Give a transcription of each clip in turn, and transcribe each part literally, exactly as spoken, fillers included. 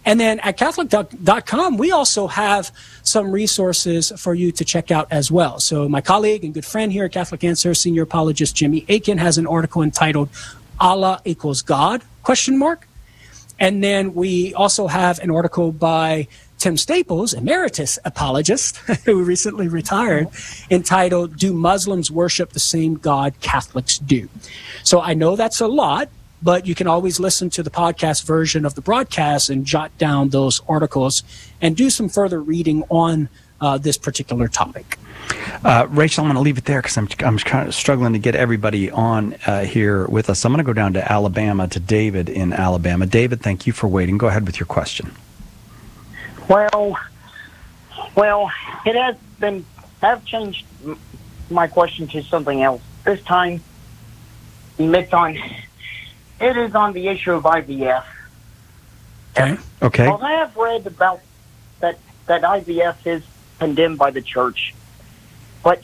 And then at Catholic dot com, we also have some resources for you to check out as well. So my colleague and good friend here at Catholic Answer, senior apologist Jimmy Akin, has an article entitled Allah Equals God, question mark. And then we also have an article by Tim Staples, emeritus apologist, who recently retired, entitled, Do Muslims Worship the Same God Catholics Do? So I know that's a lot, but you can always listen to the podcast version of the broadcast and jot down those articles and do some further reading on uh, this particular topic. Uh, Rachel, I'm going to leave it there because I'm, I'm kind of struggling to get everybody on uh, here with us. I'm going to go down to Alabama, to David in Alabama. David, thank you for waiting. Go ahead with your question. Well, well, it has been, I've changed my question to something else. This time, it's on, it is on the issue of I V F. Okay. Okay. Well, I have read about that, that I V F is condemned by the church. But,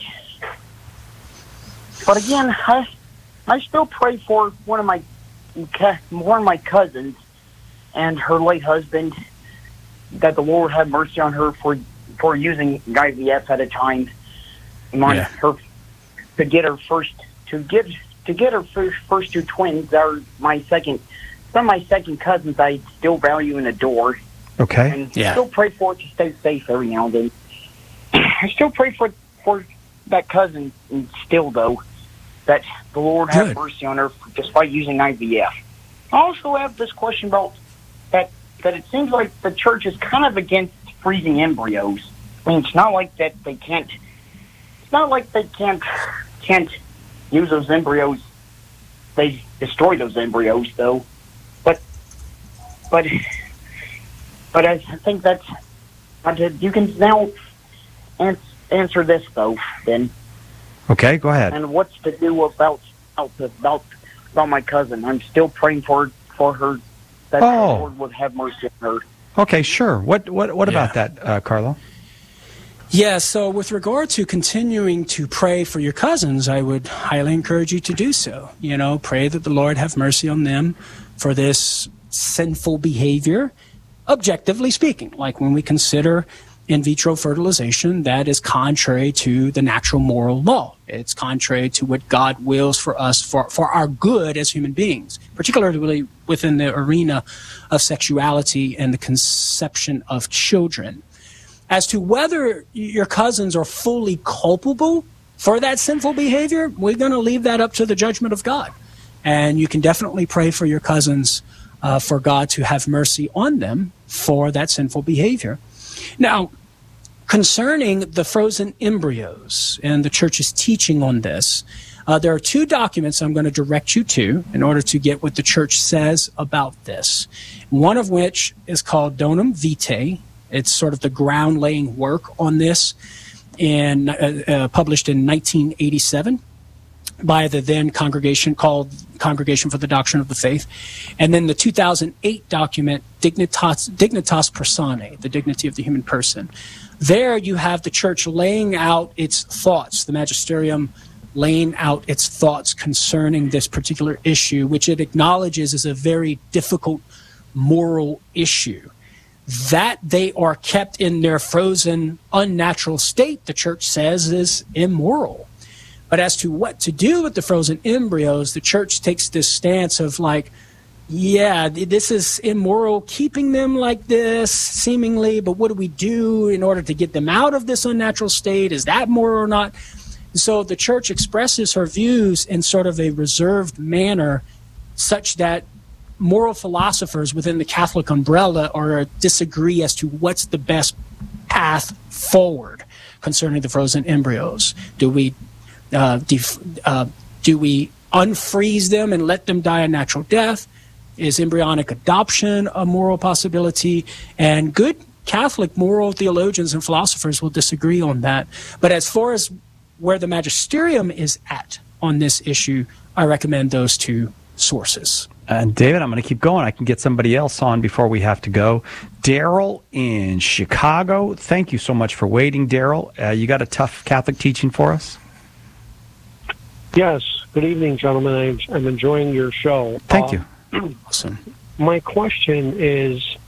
but again, I, I still pray for one of my, one of my cousins and her late husband, that the Lord have mercy on her for for using I V F at a time, on yeah. her to get her first to get to get her first, first two twins are my second some of my second cousins I still value and adore. Okay, and yeah. still pray for it to stay safe every now and then. I still pray for for that cousin still though, that the Lord have Good. mercy on her despite using I V F. I also have this question about that. that it seems like the church is kind of against freezing embryos. I mean, it's not like that they can't, it's not like they can't, can't use those embryos. They destroy those embryos, though. But, but, but I think that's, you can now ans- answer this, though, then. Okay, go ahead. And what's to do about, about, about my cousin? I'm still praying for, for her. That oh. the Lord would have mercy on her. Okay, sure. What what what yeah. about that, uh, Carlo? Yeah, so with regard to continuing to pray for your cousins, I would highly encourage you to do so. You know, pray that the Lord have mercy on them for this sinful behavior, objectively speaking. Like when we consider in vitro fertilization, that is contrary to the natural moral law. It's contrary to what God wills for us, for, for our good as human beings, particularly within the arena of sexuality and the conception of children. As to whether your cousins are fully culpable for that sinful behavior, we're going to leave that up to the judgment of God. And you can definitely pray for your cousins uh, for God to have mercy on them for that sinful behavior. Now, concerning the frozen embryos and the church's teaching on this, uh, there are two documents I'm going to direct you to in order to get what the church says about this. One of which is called Donum Vitae. It's sort of the ground-laying work on this, and uh, uh, published in nineteen eighty-seven by the then congregation called Congregation for the Doctrine of the Faith. And then the two thousand eight document, Dignitas, Dignitas Personae, the dignity of the human person. There you have the church laying out its thoughts, the magisterium laying out its thoughts concerning this particular issue, which it acknowledges is a very difficult moral issue. That they are kept in their frozen, unnatural state, the church says, is immoral. But as to what to do with the frozen embryos, the church takes this stance of like, yeah, this is immoral, keeping them like this, seemingly, but what do we do in order to get them out of this unnatural state? Is that moral or not? So the church expresses her views in sort of a reserved manner, such that moral philosophers within the Catholic umbrella are disagree as to what's the best path forward concerning the frozen embryos. Do we uh, def- uh, do we unfreeze them and let them die a natural death? Is embryonic adoption a moral possibility? And good Catholic moral theologians and philosophers will disagree on that. But as far as where the magisterium is at on this issue, I recommend those two sources. And David, I'm going to keep going. I can get somebody else on before we have to go. Daryl in Chicago. Thank you so much for waiting, Daryl. Uh, you got a tough Catholic teaching for us? Yes. Good evening, gentlemen. I'm, I'm enjoying your show. Thank uh, you. Awesome. My question is,